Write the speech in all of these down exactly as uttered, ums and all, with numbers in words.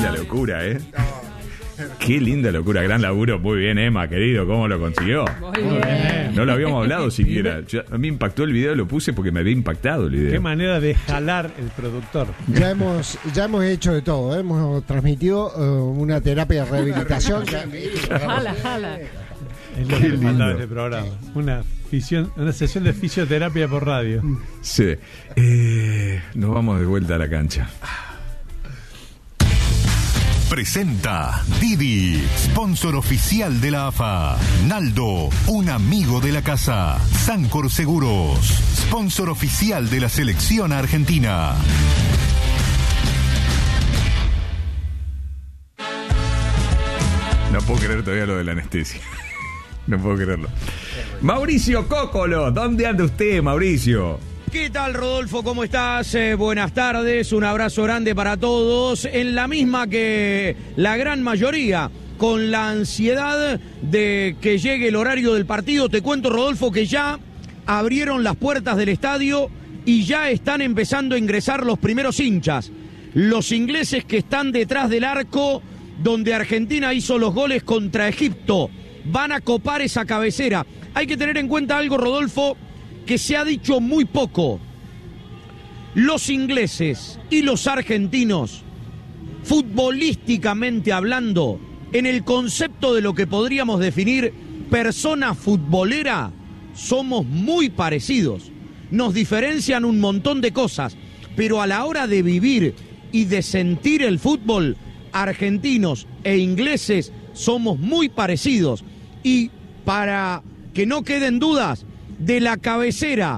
linda locura, ¿eh? Qué linda locura, gran laburo. Muy bien, Emma, querido, ¿cómo lo consiguió? Muy bien. No lo habíamos hablado siquiera. Yo, a mí me impactó el video, lo puse porque me había impactado el video. Qué manera de jalar el productor. Ya hemos, ya hemos hecho de todo, ¿eh? Hemos transmitido uh, una terapia de rehabilitación. Jala, jala. Es lo que le faltaba a este programa. Una, fisión, una sesión de fisioterapia por radio. Sí. Eh, nos vamos de vuelta a la cancha. Presenta Didi, sponsor oficial de la A F A. Naldo, un amigo de la casa. Sancor Seguros, sponsor oficial de la selección argentina. No puedo creer todavía lo de la anestesia. No puedo creerlo. Mauricio Cocolo, ¿dónde anda usted, Mauricio? ¿Qué tal, Rodolfo? ¿Cómo estás? Eh, buenas tardes, un abrazo grande para todos. En la misma que la gran mayoría, con la ansiedad de que llegue el horario del partido. Te cuento, Rodolfo, que ya abrieron las puertas del estadio y ya están empezando a ingresar los primeros hinchas. Los ingleses que están detrás del arco donde Argentina hizo los goles contra Egipto. Van a copar esa cabecera. Hay que tener en cuenta algo, Rodolfo, que se ha dicho muy poco. Los ingleses y los argentinos, futbolísticamente hablando, en el concepto de lo que podríamos definir persona futbolera, somos muy parecidos. Nos diferencian un montón de cosas, pero a la hora de vivir y de sentir el fútbol, argentinos e ingleses somos muy parecidos. Y para que no queden dudas, de la cabecera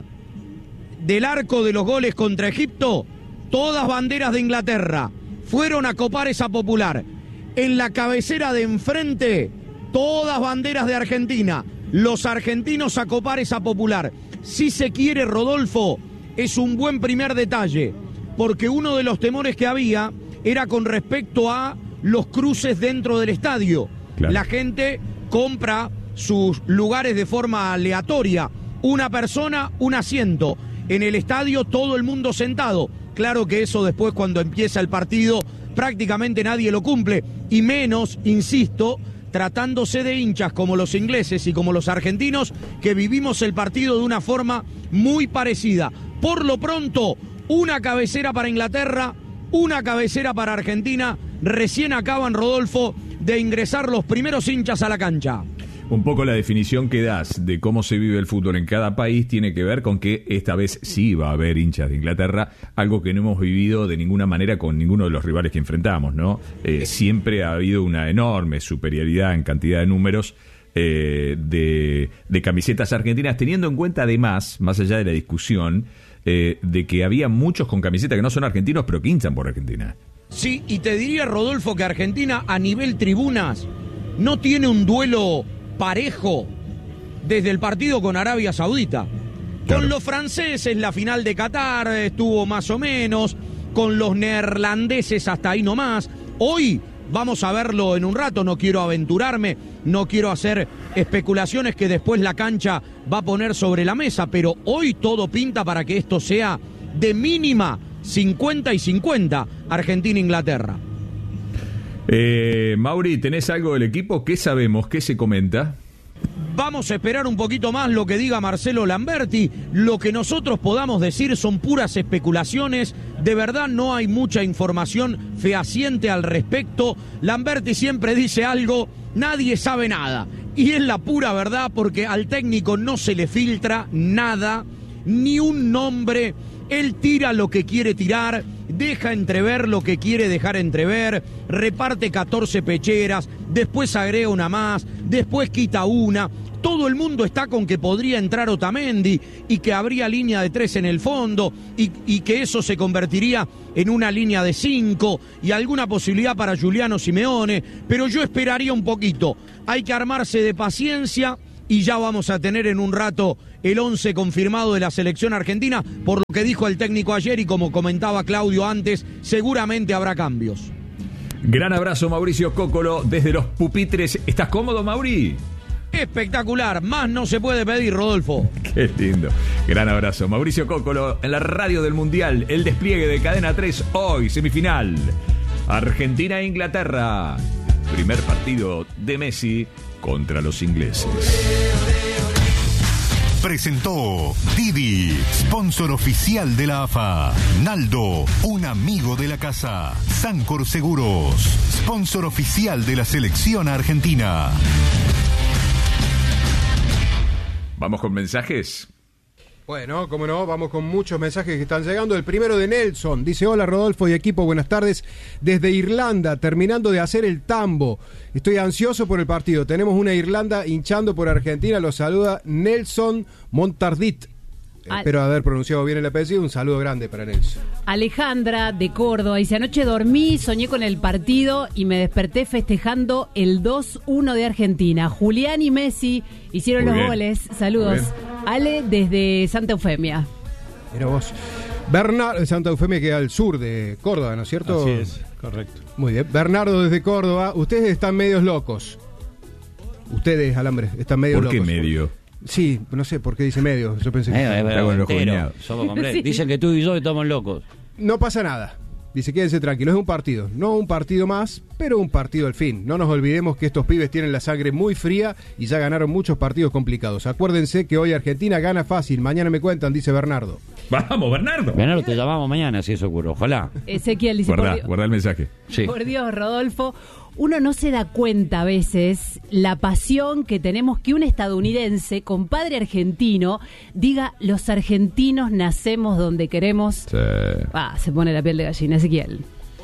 del arco de los goles contra Egipto, todas banderas de Inglaterra fueron a copar esa popular. En la cabecera de enfrente, todas banderas de Argentina, los argentinos a copar esa popular. Si se quiere, Rodolfo, es un buen primer detalle, porque uno de los temores que había era con respecto a los cruces dentro del estadio. Claro. La gente compra sus lugares de forma aleatoria. Una persona, un asiento. En el estadio todo el mundo sentado. Claro que eso después, cuando empieza el partido, prácticamente nadie lo cumple. Y menos, insisto, tratándose de hinchas como los ingleses y como los argentinos, que vivimos el partido de una forma muy parecida. Por lo pronto, una cabecera para Inglaterra, una cabecera para Argentina. Recién acaban, Rodolfo, de ingresar los primeros hinchas a la cancha. Un poco la definición que das de cómo se vive el fútbol en cada país tiene que ver con que esta vez sí va a haber hinchas de Inglaterra, algo que no hemos vivido de ninguna manera con ninguno de los rivales que enfrentamos, ¿no? Eh, siempre ha habido una enorme superioridad en cantidad de números eh, de, de camisetas argentinas, teniendo en cuenta además, más allá de la discusión, eh, de que había muchos con camisetas que no son argentinos, pero que hinchan por Argentina. Sí, y te diría, Rodolfo, que Argentina a nivel tribunas no tiene un duelo parejo desde el partido con Arabia Saudita. Claro. Con los franceses la final de Qatar estuvo más o menos, con los neerlandeses hasta ahí nomás. Hoy vamos a verlo en un rato, no quiero aventurarme, no quiero hacer especulaciones que después la cancha va a poner sobre la mesa, pero hoy todo pinta para que esto sea de mínima cincuenta y cincuenta, Argentina-Inglaterra. Eh, Mauri, ¿tenés algo del equipo? ¿Qué sabemos? ¿Qué se comenta? Vamos a esperar un poquito más lo que diga Marcelo Lamberti. Lo que nosotros podamos decir son puras especulaciones. De verdad no hay mucha información fehaciente al respecto. Lamberti siempre dice algo, nadie sabe nada. Y es la pura verdad, porque al técnico no se le filtra nada, ni un nombre. Él tira lo que quiere tirar, deja entrever lo que quiere dejar entrever, reparte catorce pecheras, después agrega una más, después quita una. Todo el mundo está con que podría entrar Otamendi y que habría línea de tres en el fondo y, y que eso se convertiría en una línea de cinco y alguna posibilidad para Giuliano Simeone, pero yo esperaría un poquito. Hay que armarse de paciencia y ya vamos a tener en un rato el once confirmado de la selección argentina, por lo que dijo el técnico ayer y como comentaba Claudio antes, seguramente habrá cambios. Gran abrazo, Mauricio Cocolo, desde los pupitres. ¿Estás cómodo, Mauri? Espectacular, más no se puede pedir, Rodolfo. Qué lindo. Gran abrazo. Mauricio Cocolo en la radio del Mundial, el despliegue de Cadena tres hoy, semifinal. Argentina e Inglaterra. Primer partido de Messi contra los ingleses. Presentó Didi, sponsor oficial de la A F A. Naldo, un amigo de la casa. Sancor Seguros, sponsor oficial de la selección argentina. Vamos con mensajes. Bueno, como no, vamos con muchos mensajes que están llegando. El primero de Nelson, dice: hola Rodolfo y equipo, buenas tardes. Desde Irlanda, terminando de hacer el tambo. Estoy ansioso por el partido. Tenemos una Irlanda hinchando por Argentina. Los saluda Nelson Montardit. Al... Espero haber pronunciado bien el apellido. Un saludo grande para Nelson. Alejandra de Córdoba dice: anoche dormí, soñé con el partido y me desperté festejando el dos uno de Argentina. Julián y Messi hicieron Muy los bien. goles. Saludos. Ale desde Santa Eufemia. Mira vos. Bernardo de Santa Eufemia, que al sur de Córdoba, ¿no es cierto? Así es, correcto. Muy bien. Bernardo desde Córdoba. Ustedes están medios locos. Ustedes, Alambre, están medios ¿Por qué locos. medio? Sí, no sé por qué dice medio. Yo pensé que... Eh, Está con los entero, cuñados. somos completos. Sí. Dicen que tú y yo estamos locos. No pasa nada. Dice, quédense tranquilos, es un partido. No un partido más, pero un partido al fin. No nos olvidemos que estos pibes tienen la sangre muy fría y ya ganaron muchos partidos complicados. Acuérdense que hoy Argentina gana fácil. Mañana me cuentan, dice Bernardo. Vamos, Bernardo. Bernardo, te llamamos mañana si eso ocurre. Ojalá. Ezequiel dice: Guarda, por, Dios, guarda el mensaje. Sí. por Dios, Rodolfo, uno no se da cuenta a veces la pasión que tenemos que un estadounidense con padre argentino diga: los argentinos nacemos donde queremos. Sí. Ah, se pone la piel de gallina, Ezequiel.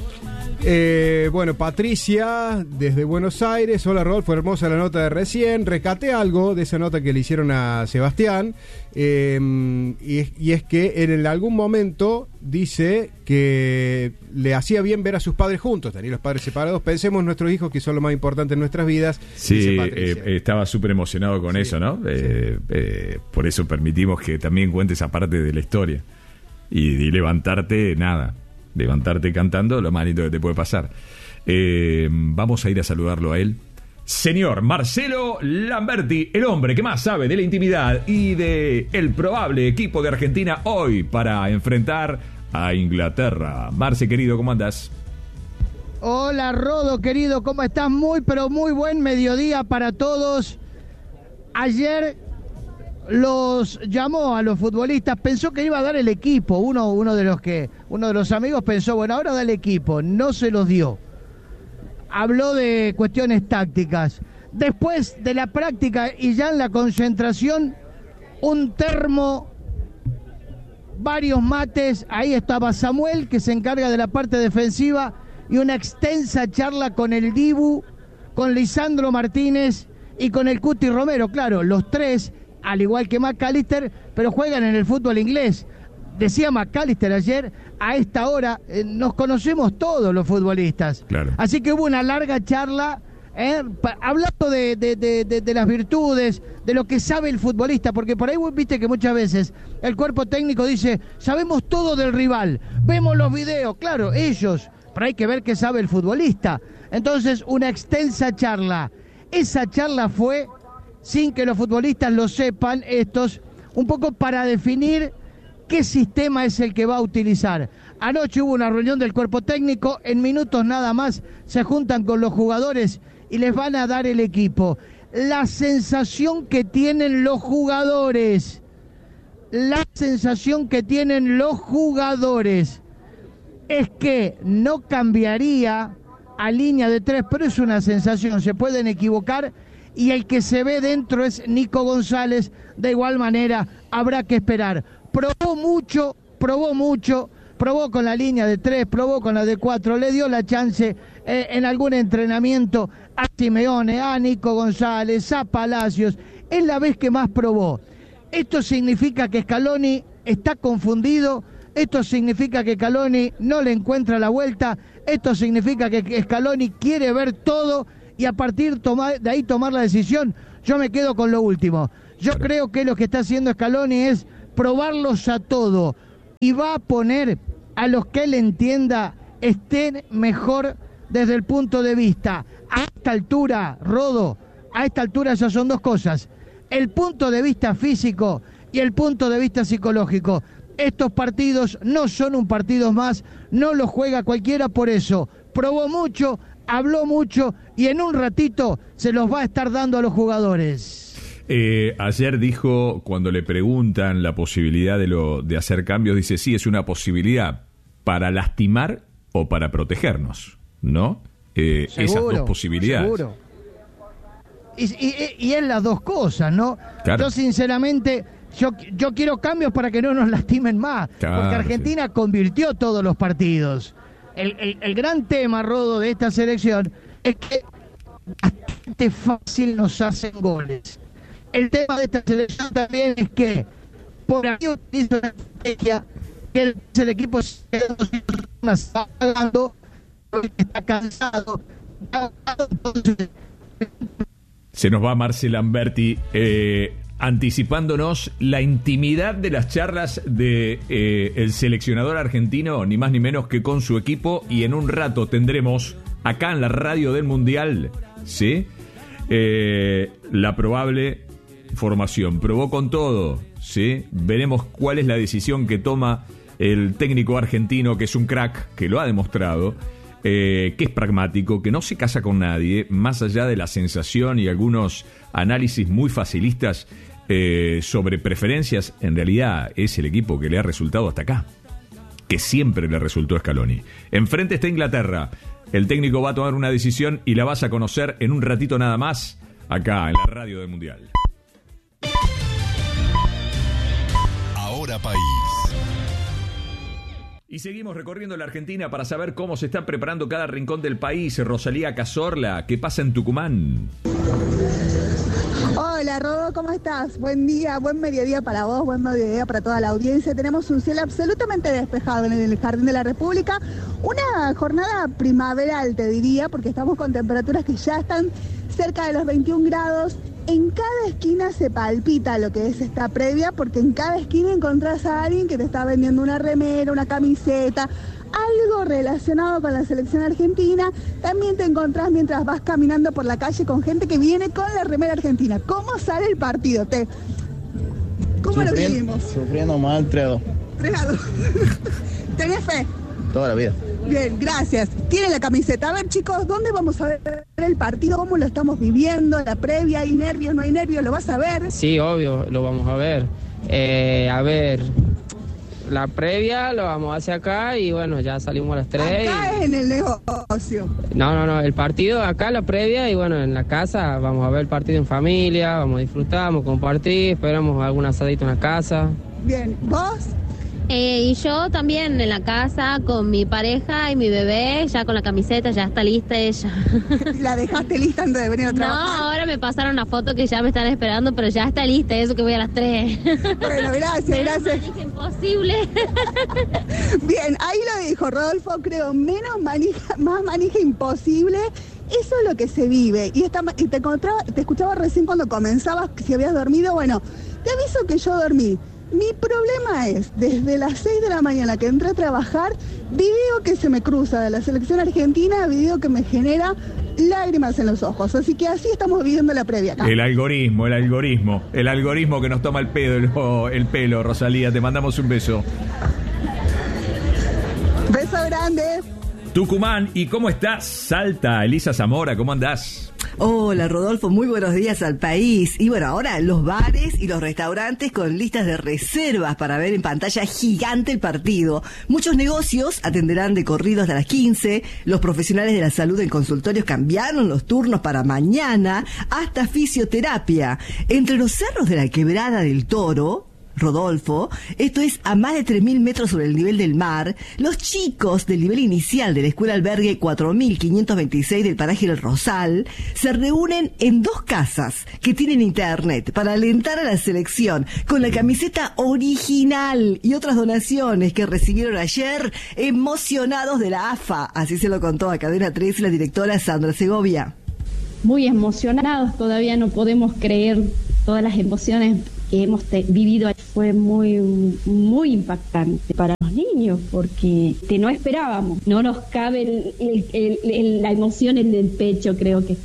Eh, bueno, Patricia, desde Buenos Aires. Hola Rodolfo, hermosa la nota de recién. Rescaté algo de esa nota que le hicieron a Sebastián. Eh, y, es, y es que en algún momento dice que le hacía bien ver a sus padres juntos, tener los padres separados. Pensemos en nuestros hijos, que son lo más importante en nuestras vidas. Sí, dice eh, Patricia. estaba súper emocionado con Sí, eso, ¿no? Eh, eh, por eso permitimos que también cuentes esa parte de la historia. Y, y levantarte, nada. Levantarte cantando, lo más lindo que te puede pasar. Eh, vamos a ir a saludarlo a él. Señor Marcelo Lamberti, el hombre que más sabe de la intimidad y de el probable equipo de Argentina hoy para enfrentar a Inglaterra. Marce, querido, ¿cómo andás? Hola Rodo, querido, ¿cómo estás? Muy, pero muy buen mediodía para todos. Ayer los llamó a los futbolistas, pensó que iba a dar el equipo, uno, uno de los que, uno de los amigos pensó, bueno, ahora da el equipo, no se los dio. Habló de cuestiones tácticas. Después de la práctica y ya en la concentración, un termo, varios mates, ahí estaba Samuel, que se encarga de la parte defensiva, y una extensa charla con el Dibu, con Lisandro Martínez y con el Cuti Romero. Claro, los tres, al igual que McAllister, pero juegan en el fútbol inglés. Decía McAllister ayer, a esta hora eh, nos conocemos todos los futbolistas. Claro. Así que hubo una larga charla, eh, pa- hablando de, de, de, de, de las virtudes, de lo que sabe el futbolista, porque por ahí vos viste que muchas veces el cuerpo técnico dice, sabemos todo del rival, vemos los videos, claro, ellos, pero hay que ver qué sabe el futbolista. Entonces, una extensa charla. Esa charla fue, sin que los futbolistas lo sepan, estos, un poco para definir qué sistema es el que va a utilizar. Anoche hubo una reunión del cuerpo técnico, en minutos nada más se juntan con los jugadores y les van a dar el equipo. La sensación que tienen los jugadores, la sensación que tienen los jugadores es que no cambiaría a línea de tres, pero es una sensación, se pueden equivocar, y el que se ve dentro es Nico González. De igual manera habrá que esperar. Probó mucho, probó mucho, probó con la línea de tres, probó con la de cuatro, le dio la chance eh, en algún entrenamiento a Simeone, a Nico González, a Palacios. Es la vez que más probó. Esto significa que Scaloni está confundido, esto significa que Scaloni no le encuentra la vuelta, esto significa que Scaloni quiere ver todo y a partir toma, de ahí tomar la decisión. Yo me quedo con lo último. Yo creo que lo que está haciendo Scaloni es probarlos a todo y va a poner a los que él entienda estén mejor desde el punto de vista. A esta altura, Rodo, a esta altura esas son dos cosas. El punto de vista físico y el punto de vista psicológico. Estos partidos no son un partido más, no los juega cualquiera, por eso probó mucho, habló mucho y en un ratito se los va a estar dando a los jugadores. Eh, ayer dijo, cuando le preguntan la posibilidad de, lo, de hacer cambios, dice, sí, es una posibilidad para lastimar o para protegernos, ¿no? Eh, Seguro, esas dos posibilidades. Seguro. Y, y, y es las dos cosas, ¿no? Claro. Yo sinceramente, yo, yo quiero cambios para que no nos lastimen más, Claro, porque Argentina sí. convirtió todos los partidos. El, el, el gran tema, Rodo, de esta selección es que bastante fácil nos hacen goles. El tema de esta selección también es que por ahí utiliza una estrategia que el, el equipo se está pagando, está cansado, está cansado, entonces... Se nos va Marcel Lamberti eh, anticipándonos la intimidad de las charlas de eh, el seleccionador argentino, ni más ni menos que con su equipo, y en un rato tendremos acá en la radio del Mundial, ¿sí? Eh, la probable formación. Probó con todo, ¿sí? Veremos cuál es la decisión que toma el técnico argentino, que es un crack, que lo ha demostrado. Eh, que es pragmático, que no se casa con nadie, más allá de la sensación y algunos análisis muy facilistas eh, sobre preferencias. En realidad es el equipo que le ha resultado hasta acá, que siempre le resultó a Scaloni. Enfrente está Inglaterra. El técnico va a tomar una decisión y la vas a conocer en un ratito nada más, acá en la radio del Mundial. Ahora País. Y seguimos recorriendo la Argentina para saber cómo se está preparando cada rincón del país. Rosalía Cazorla, ¿qué pasa en Tucumán? Hola, Rodo, ¿cómo estás? Buen día, buen mediodía para vos, buen mediodía para toda la audiencia. Tenemos un cielo absolutamente despejado en el Jardín de la República. Una jornada primaveral, te diría, porque estamos con temperaturas que ya están cerca de los veintiún grados. En cada esquina se palpita lo que es esta previa, porque en cada esquina encontrás a alguien que te está vendiendo una remera, una camiseta, algo relacionado con la selección argentina. También te encontrás mientras vas caminando por la calle con gente que viene con la remera argentina. ¿Cómo sale el partido? ¿Te... ¿Cómo lo vivimos? Sufriendo mal, tres a dos. tres a dos. ¿Tenés fe? Toda la vida. Bien, gracias. Tiene la camiseta. A ver, chicos, ¿dónde vamos a ver el partido? ¿Cómo lo estamos viviendo? ¿La previa? ¿Hay nervios? ¿No hay nervios? ¿Lo vas a ver? Sí, obvio, lo vamos a ver. Eh, a ver, la previa lo vamos a hacer acá y bueno, ya salimos a las tres. Acá y... en el negocio. No, no, no, el partido acá, la previa y bueno, en la casa vamos a ver el partido en familia, vamos a disfrutar, vamos a compartir, esperamos algún asadito en la casa. Bien, ¿vos? Eh, y yo también en la casa con mi pareja y mi bebé, ya con la camiseta, ya está lista ella. ¿La dejaste lista antes de venir a trabajar? No, ahora me pasaron una foto que ya me están esperando, pero ya está lista, eso que voy a las tres. Bueno, gracias, gracias. Manija imposible. Bien, ahí lo dijo Rodolfo, creo, menos manija, más manija imposible. Eso es lo que se vive. Y, esta, y te, encontraba, te escuchaba recién cuando comenzabas, si habías dormido. Bueno, te aviso que yo dormí. Mi problema es, desde las seis de la mañana que entré a trabajar, video que se me cruza de la selección argentina, video que me genera lágrimas en los ojos. Así que así estamos viviendo la previa acá. El algoritmo, el algoritmo, el algoritmo que nos toma el pelo, el pelo, Rosalía. Te mandamos un beso. Beso grande. Tucumán, ¿y cómo estás? Salta, Elisa Zamora, ¿cómo andás? Hola Rodolfo, muy buenos días al país. Y bueno, ahora los bares y los restaurantes con listas de reservas para ver en pantalla gigante el partido. Muchos negocios atenderán de corrido hasta las quince. Los profesionales de la salud en consultorios cambiaron los turnos para mañana. Hasta fisioterapia. Entre los cerros de la Quebrada del Toro, Rodolfo, esto es a más de tres mil metros sobre el nivel del mar, los chicos del nivel inicial de la escuela albergue cuatro mil quinientos veintiséis del paraje El Rosal se reúnen en dos casas que tienen internet para alentar a la selección con la camiseta original y otras donaciones que recibieron ayer, emocionados de la A F A. Así se lo contó a Cadena tres la directora Sandra Segovia. Muy emocionados, todavía no podemos creer todas las emociones que hemos te- vivido. Fue muy, muy impactante para los niños porque te no esperábamos, no nos cabe el, el, el, el, la emoción en el pecho, creo que estamos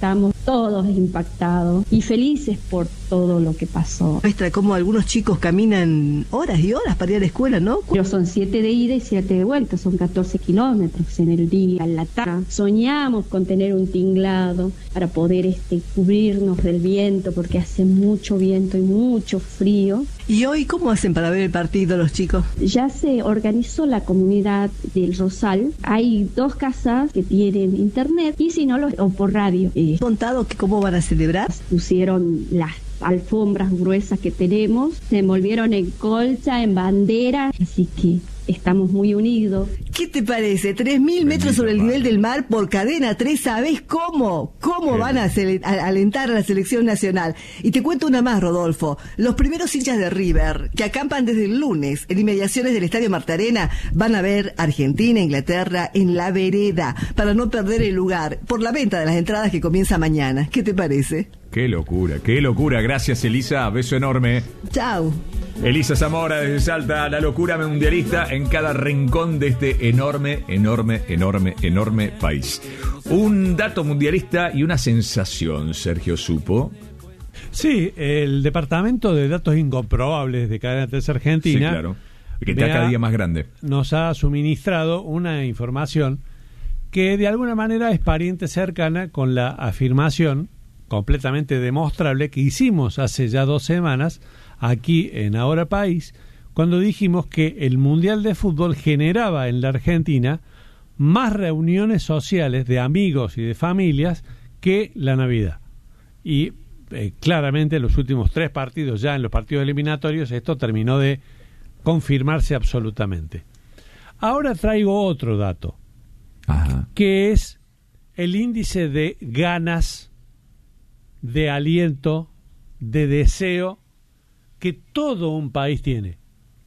todos impactados y felices por todo lo que pasó. Muestra cómo algunos chicos caminan horas y horas para ir a la escuela, ¿no? Pero son siete de ida y siete de vuelta, son catorce kilómetros en el día, en la tarde. Soñamos con tener un tinglado para poder este, cubrirnos del viento, porque hace mucho viento y mucho frío. ¿Y hoy cómo hacen para ver el partido los chicos? Ya se organizó la comunidad del Rosal. Hay dos casas que tienen internet y si no, los, o por radio. Eh, ¿Contado que cómo van a celebrar? Pusieron las alfombras gruesas que tenemos, se envolvieron en colcha, en bandera, así que estamos muy unidos. ¿Qué te parece? tres mil metros sobre el nivel del mar por Cadena tres, ¿sabés cómo? ¿Cómo ¿Qué? van a, cele- a alentar a la selección nacional? Y te cuento una más, Rodolfo. Los primeros hinchas de River, que acampan desde el lunes en inmediaciones del Estadio Marta Arena, van a ver Argentina, Inglaterra en la vereda, para no perder el lugar, por la venta de las entradas que comienza mañana. ¿Qué te parece? Qué locura, qué locura. Gracias, Elisa. Beso enorme. Chau. Elisa Zamora desde Salta, la locura mundialista en cada rincón de este enorme, enorme, enorme, enorme país. Un dato mundialista y una sensación, Sergio Supo. Sí, el Departamento de Datos Incomprobables de Cadena tres Argentina. Sí, claro. Que está cada día más grande. Nos ha suministrado una información que de alguna manera es pariente cercana con la afirmación completamente demostrable que hicimos hace ya dos semanas aquí en Ahora País, cuando dijimos que el Mundial de Fútbol generaba en la Argentina más reuniones sociales de amigos y de familias que la Navidad. Y eh, claramente en los últimos tres partidos, ya en los partidos eliminatorios, esto terminó de confirmarse absolutamente. Ahora traigo otro dato, Ajá. que es el índice de ganas, de aliento, de deseo que todo un país tiene.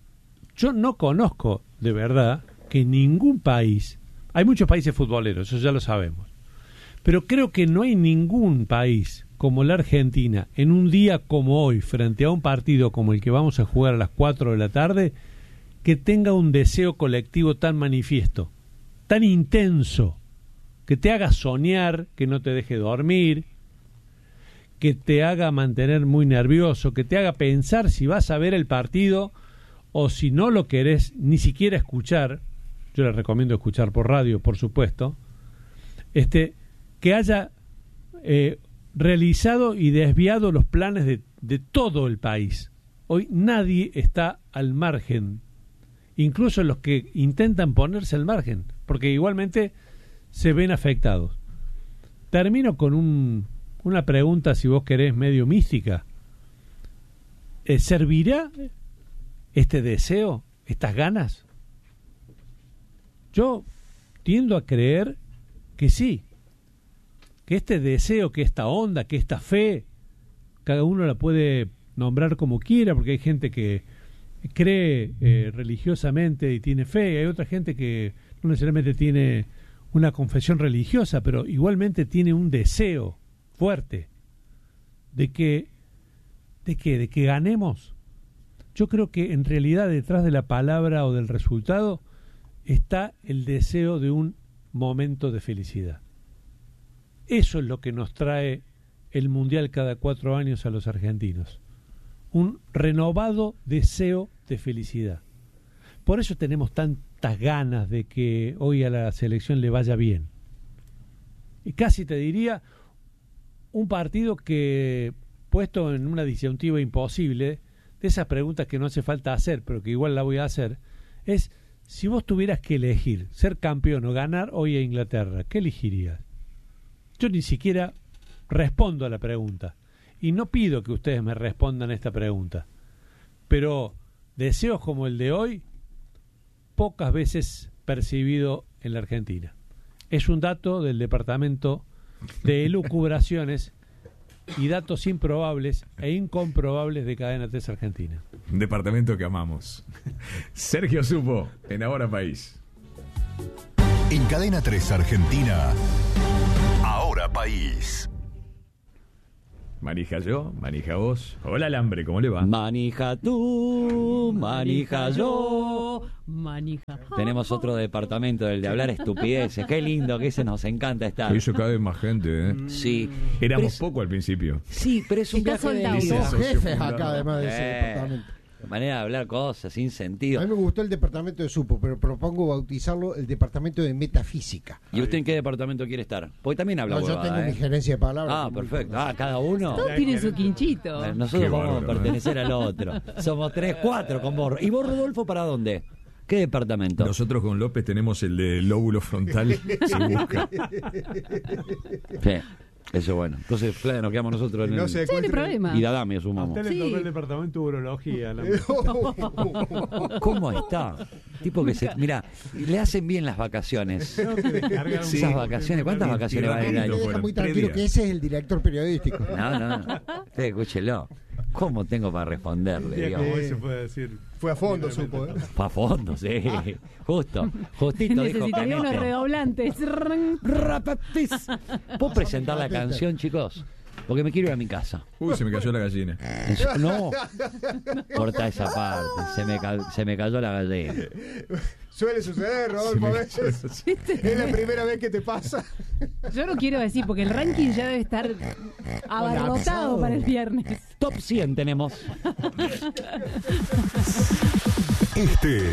Yo no conozco de verdad que ningún país, hay muchos países futboleros, eso ya lo sabemos, pero creo que no hay ningún país como la Argentina en un día como hoy, frente a un partido como el que vamos a jugar a las cuatro de la tarde, que tenga un deseo colectivo tan manifiesto, tan intenso, que te haga soñar, que no te deje dormir, que te haga mantener muy nervioso, que te haga pensar si vas a ver el partido o si no lo querés ni siquiera escuchar. Yo les recomiendo escuchar por radio, por supuesto. Este, que haya eh, realizado y desviado los planes de, de todo el país. Hoy nadie está al margen, incluso los que intentan ponerse al margen, porque igualmente se ven afectados. Termino con un Una pregunta, si vos querés, medio mística. Eh, ¿Servirá este deseo, estas ganas? Yo tiendo a creer que sí, que este deseo, que esta onda, que esta fe, cada uno la puede nombrar como quiera, porque hay gente que cree eh, religiosamente y tiene fe, y hay otra gente que no necesariamente tiene una confesión religiosa, pero igualmente tiene un deseo fuerte de que de que de que ganemos. Yo creo que en realidad detrás de la palabra o del resultado está el deseo de un momento de felicidad. Eso es lo que nos trae el Mundial cada cuatro años a los argentinos, un renovado deseo de felicidad. Por eso tenemos tantas ganas de que hoy a la selección le vaya bien. Y casi te diría un partido que, puesto en una disyuntiva imposible, de esas preguntas que no hace falta hacer, pero que igual la voy a hacer, es, si vos tuvieras que elegir ser campeón o ganar hoy a Inglaterra, ¿qué elegirías? Yo ni siquiera respondo a la pregunta, y no pido que ustedes me respondan esta pregunta, pero deseos como el de hoy, pocas veces percibido en la Argentina. Es un dato del Departamento de elucubraciones y datos improbables e incomprobables de Cadena tres Argentina. Un departamento que amamos. Sergio Supo, en Ahora País. En Cadena tres Argentina, Ahora País. Manija yo, manija vos. Hola, Alambre, ¿cómo le va? Manija tú, manija yo. Manija. Tenemos otro departamento, del de hablar estupideces. Qué lindo que ese nos encanta estar. Eso cada vez más gente, ¿eh? Sí. Éramos Pero es- poco al principio. Sí, pero es un Está viaje de soldado. ida. Dos jefes acá, además de ese Eh, departamento. Manera de hablar cosas sin A sentido. mí me gustó el departamento de Supo, pero propongo bautizarlo el departamento de metafísica. ¿Y usted en qué departamento quiere estar? Porque también habla No, yo huevada, tengo ¿eh? mi gerencia de palabras. Ah, perfecto. Ah, cada uno. Todos tienen su quinchito. Eh, Nosotros Qué vamos bárbaro, a pertenecer al otro. Somos tres, cuatro con vos. ¿Y vos, Rodolfo, para dónde? ¿Qué departamento? Nosotros con López tenemos el de lóbulo frontal. Se busca. Sí, eso es bueno. Entonces, Flavia, nos quedamos nosotros en No el... se Sí, no hay encuentra- problema. Y Dadami A asumamos. usted le tocó Sí. el departamento de urología. La... ¿Cómo está? Tipo que se... Mira, le hacen bien las vacaciones. Tengo que descargar un- Sí. Esas vacaciones, ¿cuántas vacaciones van en el Me año? deja fueron muy tres tranquilo días. que ese es el director periodístico. No, no, no. Usted escúchelo. ¿Cómo tengo para responderle? Día digamos? como hoy se puede decir. Fue a fondo, supo. ¿eh? Fue a fondo, sí. Justo. Justito dijo Necesitaría unos Canete. redoblantes. Rapatis. ¿Puedo presentar la canción, chicos? Porque me quiero ir a mi casa. Uy, se me cayó la gallina. En serio, No. Corta esa parte. Se me, ca- se me cayó la gallina. Suele suceder, Rodolfo, a veces. Es la primera vez que te pasa. Yo no quiero decir, porque el ranking ya debe estar abarrotado para el viernes. Top cien tenemos. Este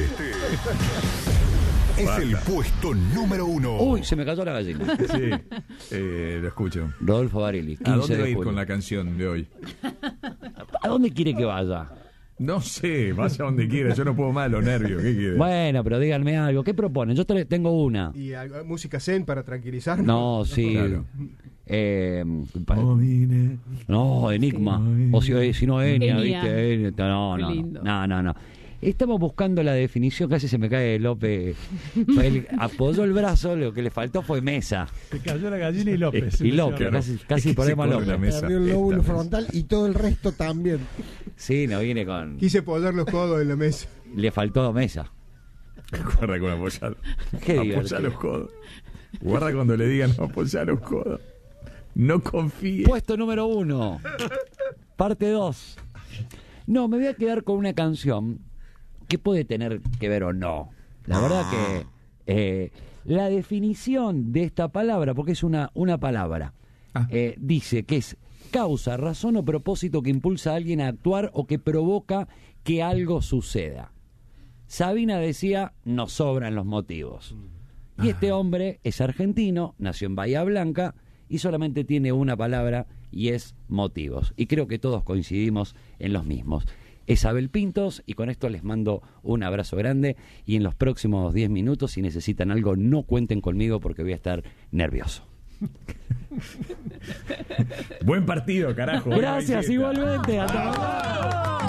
es el puesto número uno. Uy, se me cayó la gallina. Sí, eh, lo escucho. Rodolfo Barili, ¿A quince dónde va a de ir julio. con la canción de hoy? ¿A dónde quiere que vaya? No sé, vaya donde quiera. Yo no puedo más los nervios. ¿Qué quiere? Bueno, pero díganme algo. ¿Qué proponen? Yo te- tengo una. Y algo- música zen para tranquilizarnos. No, sí. Claro. Eh, pa- Oh, mire. no, Enigma. O si, eh, si no, Enia, Enia. ¿viste? Enia, No, Qué no, lindo. no, no, no. Estamos buscando la definición, casi se me cae López. Él apoyó el brazo, lo que le faltó fue mesa. Se cayó la gallina y López. Y López, casi, casi Es que ponemos se a pone la López. mesa. Perdió el lóbulo Esta frontal y todo el resto también. Sí, no viene con... Quise apoyar los codos en la mesa. Le faltó mesa. Guarda con apoyar. Qué apoyar divertido. los codos. Guarda cuando le digan apoyar los codos. No confíe. Puesto número uno. Parte dos. No, me voy a quedar con una canción que puede tener que ver o no. La verdad que eh, la definición de esta palabra, porque es una, una palabra, Ah. eh, dice que es causa, razón o propósito que impulsa a alguien a actuar o que provoca que algo suceda. Sabina decía, nos sobran los motivos. Y este hombre es argentino, nació en Bahía Blanca y solamente tiene una palabra y es motivos. Y creo que todos coincidimos en los mismos. Es Abel Pintos y con esto les mando un abrazo grande y en los próximos diez minutos, si necesitan algo, no cuenten conmigo porque voy a estar nervioso. Buen partido, carajo. Gracias, igualmente. Hasta mañana.